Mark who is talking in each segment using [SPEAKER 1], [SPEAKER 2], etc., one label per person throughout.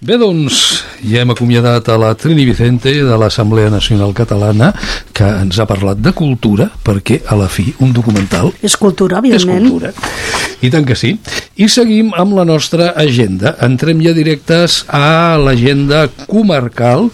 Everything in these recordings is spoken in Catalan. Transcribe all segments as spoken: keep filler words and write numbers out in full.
[SPEAKER 1] Bé, doncs, ja hem acomiadat a la Trini Vicente de l'Assemblea Nacional Catalana, que ens ha parlat de cultura, perquè a la fi un documental
[SPEAKER 2] és cultura, evidentment.
[SPEAKER 1] És cultura. I tant que sí. I seguim amb la nostra agenda. Entrem ja directes a l'agenda comarcal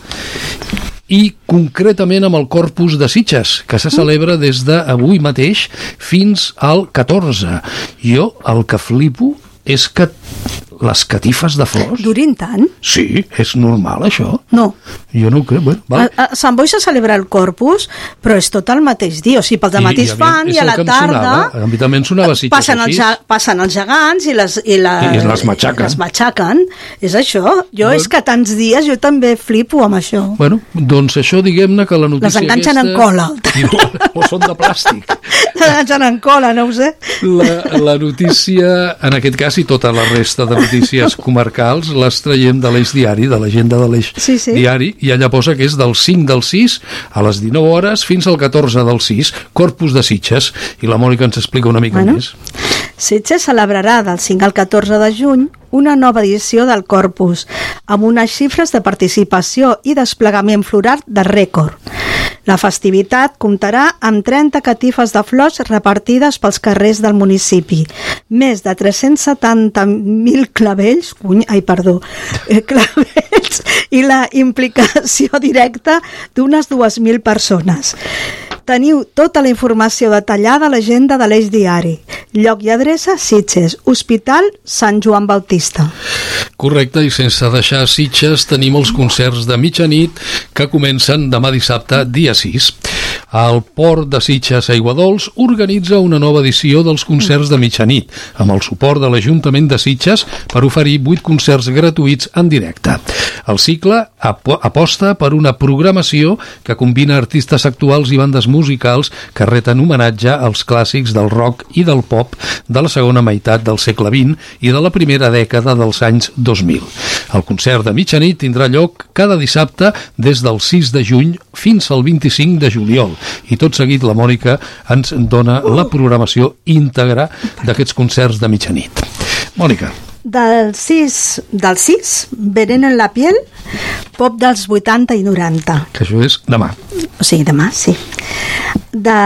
[SPEAKER 1] i concretament amb el Corpus de Sitges, que se celebra des d'avui mateix fins al catorze. Jo el que flipo és que les catifes de flors...
[SPEAKER 2] Durin tant?
[SPEAKER 1] Sí, és normal, això?
[SPEAKER 2] No.
[SPEAKER 1] Jo no ho crec, bueno, val.
[SPEAKER 2] A, a Sant Boi se celebra el Corpus, però és tot el mateix dia. O sigui, pel dematí es fan i a la tarda...
[SPEAKER 1] A mi també em sonava Sitges
[SPEAKER 2] passen els,
[SPEAKER 1] així.
[SPEAKER 2] Passen els gegants i les, i la,
[SPEAKER 1] I les matxaquen.
[SPEAKER 2] Les matxaquen. És això. Jo
[SPEAKER 1] bueno.
[SPEAKER 2] És que tants dies jo també flipo amb això.
[SPEAKER 1] Bueno, doncs això, diguem-ne que la notícia
[SPEAKER 2] les enganxen
[SPEAKER 1] aquesta...
[SPEAKER 2] en cola.
[SPEAKER 1] No, o són de plàstic.
[SPEAKER 2] Les enganxen en cola, no ho sé.
[SPEAKER 1] La, la notícia, en aquest cas, i tota la resta de notícies comarcals les traiem de l'Eix Diari, de l'agenda de l'Eix
[SPEAKER 2] sí, sí.
[SPEAKER 1] Diari, i allà posa que és del cinc del sis a les dinou hores fins al catorze del sis, Corpus de Sitges, i la Mònica ens explica una mica bueno, més.
[SPEAKER 2] Sitges celebrarà del cinc al catorze de juny una nova edició del Corpus, amb unes xifres de participació i desplegament floral de rècord. La festivitat comptarà amb trenta catifes de flors repartides pels carrers del municipi, més de tres-cents setanta mil clavells, cuny, ai, perdó, eh, clavells, i la implicació directa d'unes dues mil persones. Teniu tota la informació detallada a l'agenda de l'Eix Diari. Lloc i adreça Sitges, Hospital Sant Joan Bautista.
[SPEAKER 1] Correcte, i sense deixar Sitges tenim els concerts de mitjanit que comencen demà dissabte, dia sis. El Port de Sitges Aiguadols organitza una nova edició dels concerts de mitjanit, amb el suport de l'Ajuntament de Sitges per oferir vuit concerts gratuïts en directe. El cicle ap aposta per una programació que combina artistes actuals i bandes musicals que reten homenatge als clàssics del rock i del pop de la segona meitat del segle vint i de la primera dècada dels anys dos mil. El concert de mitjanit tindrà lloc cada dissabte des del sis de juny fins al vint-i-cinc de juliol, i tot seguit la Mònica ens dona la programació íntegra d'aquests concerts de mitjanit. Mònica.
[SPEAKER 2] Del sis, del sis, Veneno en la piel, pop dels vuitanta i noranta.
[SPEAKER 1] Que això és demà.
[SPEAKER 2] O sigui, demà, sí. De,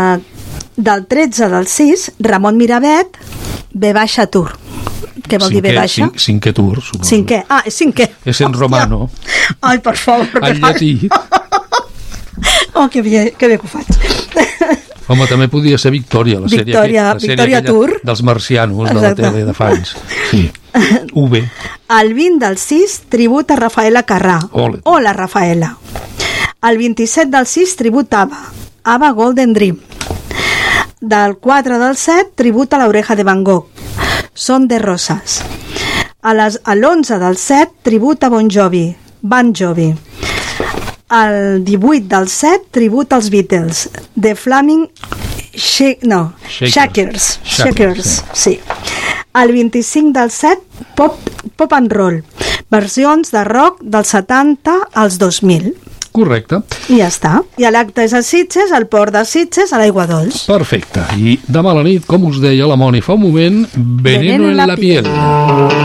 [SPEAKER 2] del tretze del sis, Ramon Miravet, V baixa tour. Què vol
[SPEAKER 1] cinquè,
[SPEAKER 2] dir V baixa?
[SPEAKER 1] Cinc, cinquè tour, suposo.
[SPEAKER 2] Cinquè, ah, és cinquè.
[SPEAKER 1] És en romano.
[SPEAKER 2] Ai, per favor.
[SPEAKER 1] En llatí.
[SPEAKER 2] Oh, que bé, que bé que ho faig.
[SPEAKER 1] Home, també podia ser Victòria, la sèrie,
[SPEAKER 2] Victòria,
[SPEAKER 1] la sèrie
[SPEAKER 2] Victòria Tour.
[SPEAKER 1] Dels marcianos,
[SPEAKER 2] exacte,
[SPEAKER 1] de la tele de fans. Sí. U V.
[SPEAKER 2] El vint del sis, tribut a Rafaela Carrà.
[SPEAKER 1] Ole.
[SPEAKER 2] Hola, Rafaela. El vint-i-set del sis, tribut a Ava. Ava Golden Dream. Del quatre del set, tribut a l'Oreja de Van Gogh. Son de Roses. A l'onze del set, tribut a Bon Jovi. Bon Jovi. El divuit del set, tribut als Beatles. The Flaming Sh no, Shakers. Shakers, Shakers sí. sí. El vint-i-cinc del set, pop, pop and roll. Versions de rock dels setanta als dos mil.
[SPEAKER 1] Correcte.
[SPEAKER 2] I ja està. I l'acte és a Sitges, al Port de Sitges, a l'Aiguadols.
[SPEAKER 1] Perfecte. I demà a la nit, com us deia la Moni fa un moment, Veneno, Veneno en la, la piel. piel.